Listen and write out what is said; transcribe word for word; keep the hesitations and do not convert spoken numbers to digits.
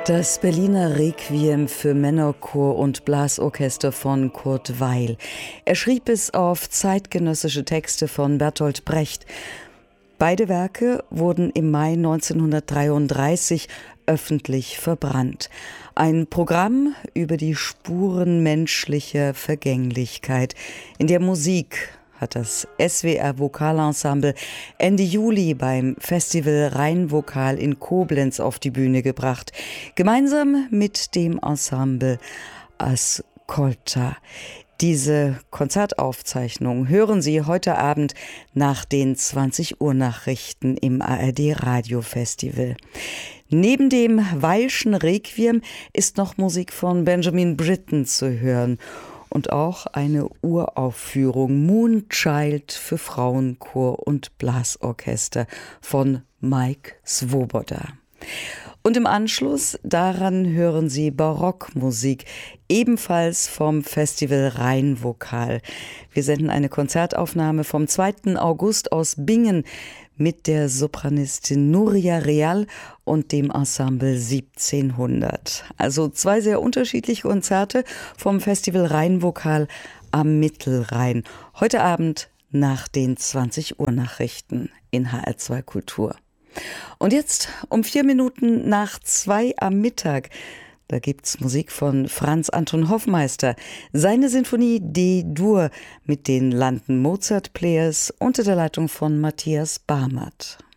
Das Berliner Requiem für Männerchor und Blasorchester von Kurt Weill. Er schrieb es auf zeitgenössische Texte von Bertolt Brecht. Beide Werke wurden im Mai neunzehnhundertdreiunddreißig öffentlich verbrannt. Ein Programm über die Spuren menschlicher Vergänglichkeit, in der Musik hat das S W R Vokalensemble Ende Juli beim Festival Rheinvokal in Koblenz auf die Bühne gebracht, gemeinsam mit dem Ensemble Ascolta. Diese Konzertaufzeichnung hören Sie heute Abend nach den zwanzig Uhr Nachrichten im A R D Radiofestival. Neben dem Weillschen Requiem ist noch Musik von Benjamin Britten zu hören. Und auch eine Uraufführung Moonchild für Frauenchor und Blasorchester von Mike Swoboda. Und im Anschluss daran hören Sie Barockmusik, ebenfalls vom Festival Rheinvokal. Wir senden eine Konzertaufnahme vom zweiten August aus Bingen mit der Sopranistin Nuria Real und dem Ensemble siebzehnhundert. Also zwei sehr unterschiedliche Konzerte vom Festival Rheinvokal am Mittelrhein. Heute Abend nach den zwanzig Uhr Nachrichten in H R zwei Kultur. Und jetzt um vier Minuten nach zwei am Mittag. Da gibt's Musik von Franz Anton Hoffmeister. Seine Sinfonie D-Dur mit den London Mozart Players unter der Leitung von Matthias Barmert.